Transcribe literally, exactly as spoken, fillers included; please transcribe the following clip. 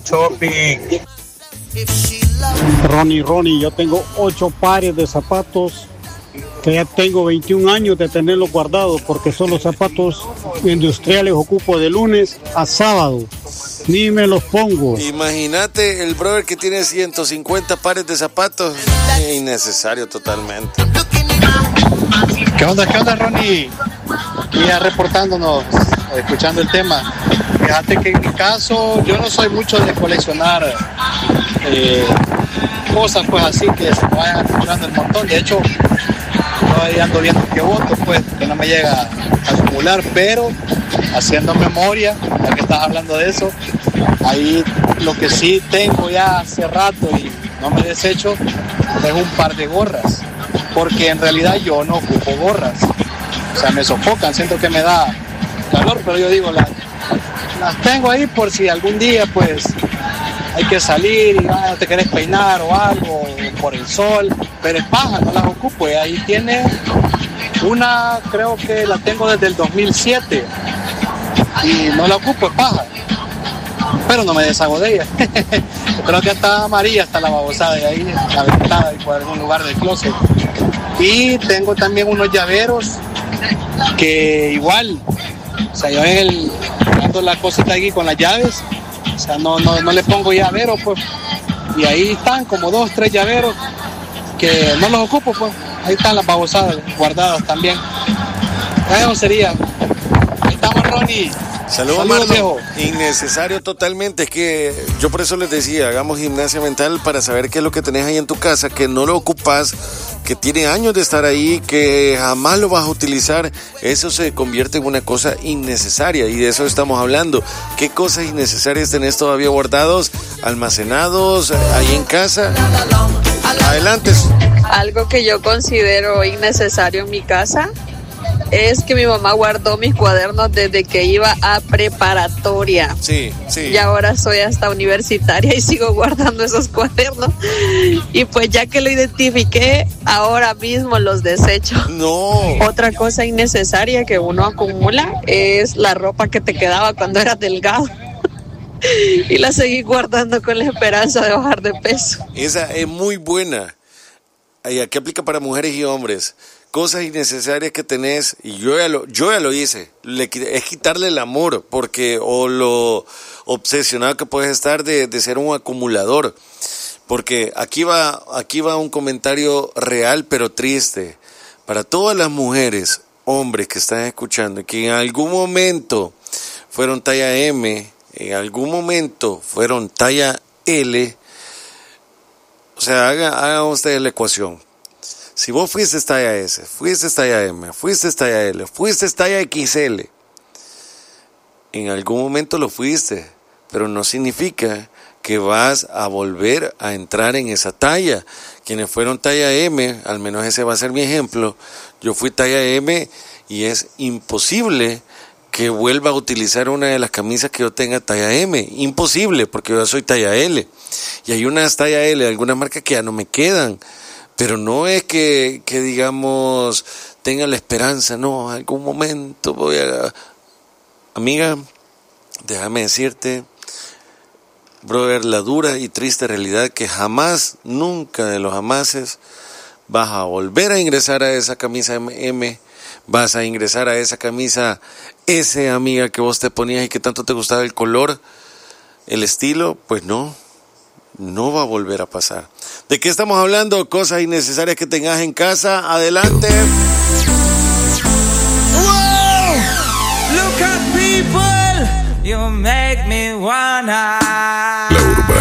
shopping. Ronnie, Ronnie, yo tengo ocho pares de zapatos que ya tengo veintiún años de tenerlos guardados porque son los zapatos industriales, ocupo de lunes a sábado. Ni me los pongo. Imagínate el brother que tiene ciento cincuenta pares de zapatos. Es innecesario totalmente. ¿Qué onda, qué onda, Ronnie? Aquí ya reportándonos, escuchando el tema. Fíjate que en mi caso, yo no soy mucho de coleccionar eh, cosas pues así que se me vayan acumulando el montón. De hecho, yo ahí ando viendo qué voto, pues, que no me llega a acumular, pero haciendo memoria, ya que estás hablando de eso, ahí lo que sí tengo ya hace rato y no me desecho es un par de gorras, porque en realidad yo no ocupo gorras, o sea, me sofocan, siento que me da calor, pero yo digo, las, las tengo ahí por si algún día pues hay que salir y ah, te querés peinar o algo, por el sol, pero es paja, no las ocupo. Y ahí tiene una, creo que la tengo desde el dos mil siete y no la ocupo, es paja, pero no me deshago de ella. Creo que hasta amarilla está la babosada de ahí, la ventana ahí por algún lugar del closet. Y tengo también unos llaveros que igual, o sea, yo en el, dando la cosita aquí con las llaves, o sea, no, no, no le pongo llavero, pues. Y ahí están como dos, tres llaveros que no los ocupo, pues. Ahí están las babosadas guardadas también. Eso sería. Ahí estamos, Ronnie. Saludos, Marco. Innecesario totalmente. Es que yo por eso les decía, hagamos gimnasia mental para saber qué es lo que tenés ahí en tu casa, que no lo ocupas, que tiene años de estar ahí, que jamás lo vas a utilizar. Eso se convierte en una cosa innecesaria y de eso estamos hablando. ¿Qué cosas innecesarias tenés todavía guardados, almacenados ahí en casa? Adelante. Algo que yo considero innecesario en mi casa es que mi mamá guardó mis cuadernos desde que iba a preparatoria. Sí, sí. Y ahora soy hasta universitaria y sigo guardando esos cuadernos. Y pues ya que lo identifiqué, ahora mismo los desecho. No. Otra cosa innecesaria que uno acumula es la ropa que te quedaba cuando eras delgado. Y la seguí guardando con la esperanza de bajar de peso. Esa es muy buena. Y aquí aplica para mujeres y hombres. Cosas innecesarias que tenés, y yo ya lo, yo ya lo hice, le, es quitarle el amor, porque o lo obsesionado que puedes estar de, de ser un acumulador, porque aquí va, aquí va un comentario real pero triste, para todas las mujeres, hombres que están escuchando, y que en algún momento fueron talla M, en algún momento fueron talla L, o sea, hagan, hagan ustedes la ecuación. Si vos fuiste talla S, fuiste talla M, fuiste talla L, fuiste talla equis ele, en algún momento lo fuiste, pero no significa que vas a volver a entrar en esa talla. Quienes fueron talla M, al menos ese va a ser mi ejemplo, yo fui talla M y es imposible que vuelva a utilizar una de las camisas que yo tenga talla M, imposible, porque yo soy talla L, y hay unas talla L de algunas marcas que ya no me quedan. Pero no es que, que digamos, tenga la esperanza, no, en algún momento voy a... Amiga, déjame decirte, brother, la dura y triste realidad que jamás, nunca de los jamases, vas a volver a ingresar a esa camisa M, vas a ingresar a esa camisa S, amiga, que vos te ponías y que tanto te gustaba el color, el estilo, pues no. No va a volver a pasar. ¿De qué estamos hablando? Cosas innecesarias que tengas en casa. Adelante. Wow. Look at people. You make me wanna